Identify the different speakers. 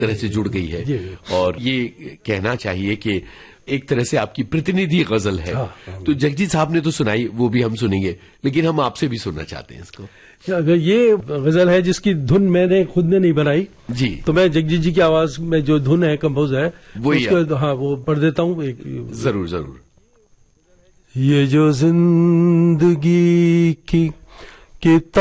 Speaker 1: तरह से जुड़ गई है और ये कहना चाहिए कि एक तरह से आपकी प्रतिनिधि गजल है। तो जगजीत साहब ने तो सुनाई, वो भी हम सुनेंगे, लेकिन हम आपसे भी सुनना चाहते हैं इसको।
Speaker 2: अगर ये गजल है जिसकी धुन मैंने खुद ने नहीं बनाई
Speaker 1: जी,
Speaker 2: तो मैं जगजीत जी की आवाज में जो धुन है कंपोज है
Speaker 1: उसको
Speaker 2: हाँ वो पढ़ देता हूँ।
Speaker 1: जरूर जरूर।
Speaker 2: ये जो जिंदगी की किताब